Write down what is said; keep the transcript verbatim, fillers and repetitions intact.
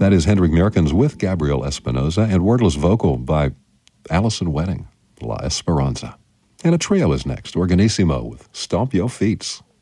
That is Hendrik Merkens with Gabriel Espinosa and wordless vocal by Allison Wedding, La Esperanza. And a trio is next, Organissimo with Stomp Yo' Feets.